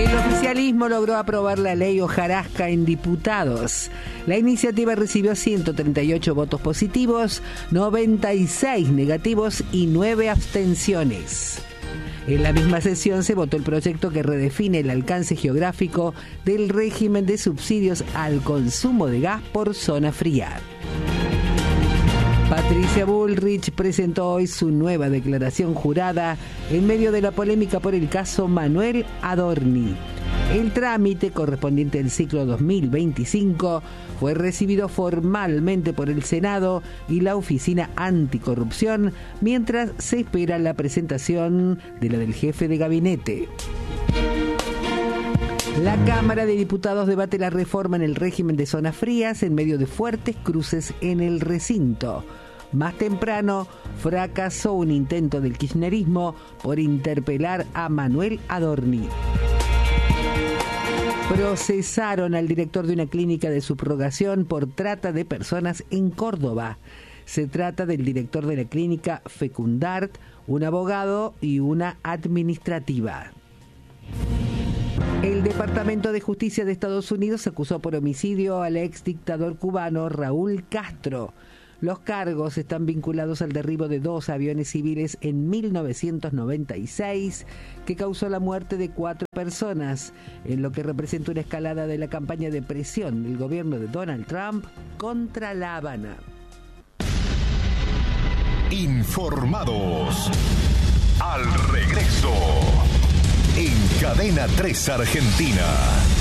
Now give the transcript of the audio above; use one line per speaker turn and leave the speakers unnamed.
El oficialismo logró aprobar la ley hojarasca en diputados. La iniciativa recibió 138 votos positivos, 96 negativos y 9 abstenciones. En la misma sesión se votó el proyecto que redefine el alcance geográfico del régimen de subsidios al consumo de gas por zona fría. Patricia Bullrich presentó hoy su nueva declaración jurada en medio de la polémica por el caso Manuel Adorni. El trámite correspondiente al ciclo 2025 fue recibido formalmente por el Senado y la Oficina Anticorrupción, mientras se espera la presentación de la del jefe de gabinete. La Cámara de Diputados debate la reforma en el régimen de zonas frías en medio de fuertes cruces en el recinto. Más temprano, fracasó un intento del kirchnerismo por interpelar a Manuel Adorni. Procesaron al director de una clínica de subrogación por trata de personas en Córdoba. Se trata del director de la clínica Fecundart, un abogado y una administrativa. El Departamento de Justicia de Estados Unidos acusó por homicidio al ex dictador cubano Raúl Castro. Los cargos están vinculados al derribo de 2 aviones civiles en 1996, que causó la muerte de 4 personas, en lo que representa una escalada de la campaña de presión del gobierno de Donald Trump contra La Habana.
Informados. Al regreso, en Cadena 3 Argentina.